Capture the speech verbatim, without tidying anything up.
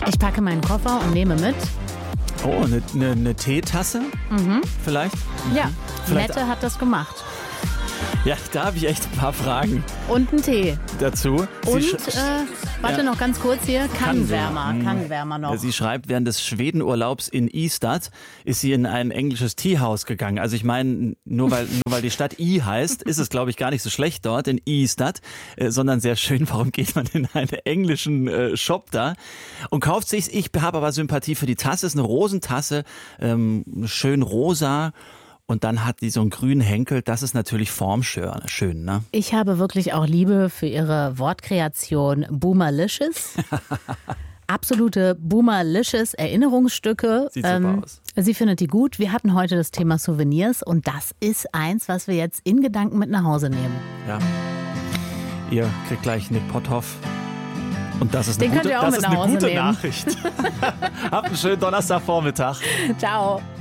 Ich packe meinen Koffer und nehme mit. Oh, eine ne, ne Teetasse? Mhm. Vielleicht? Ja, Vielleicht- Mette hat das gemacht. Ja, da habe ich echt ein paar Fragen Und einen Tee. dazu. Sie Und, sch- äh, warte Ja. noch ganz kurz hier, Kannenwärmer, Kannenwärmer. Kannenwärmer noch. Sie schreibt, während des Schwedenurlaubs in Ystad ist sie in ein englisches Teehaus gegangen. Also ich meine, nur weil, nur weil die Stadt I heißt, ist es, glaube ich, gar nicht so schlecht dort in Ystad, äh, sondern sehr schön. Warum geht man in einen englischen äh, Shop da und kauft sich's? Ich habe aber Sympathie für die Tasse. Es ist eine Rosentasse, ähm, schön rosa. Und dann hat die so einen grünen Henkel. Das ist natürlich formschön, ne? Ich habe wirklich auch Liebe für ihre Wortkreation Boomerlicious. Absolute Boomerlicious Erinnerungsstücke. Sieht super aus. Sie findet die gut. Wir hatten heute das Thema Souvenirs und das ist eins, was wir jetzt in Gedanken mit nach Hause nehmen. Ja. Ihr kriegt gleich Nick Potthoff. Und das ist Den eine könnt gute, ihr auch das mit ist nach eine Hause gute nehmen. Nachricht. Habt einen schönen Donnerstagvormittag. Ciao.